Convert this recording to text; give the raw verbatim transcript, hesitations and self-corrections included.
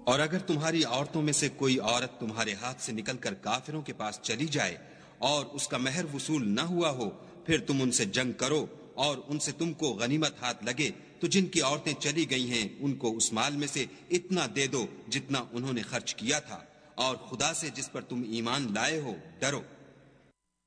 और अगर तुम्हारी औरतों में से कोई औरत तुम्हारे हाथ से निकलकर काफिरों के पास चली जाए और उसका महर वसूल न हुआ हो, फिर तुम उनसे जंग करो और उनसे तुमको गनीमत हाथ लगे, तो जिनकी औरतें चली गई हैं उनको उस माल में से इतना दे दो जितना उन्होंने खर्च किया था, और खुदा से जिस पर तुम ईमान लाए हो डरो।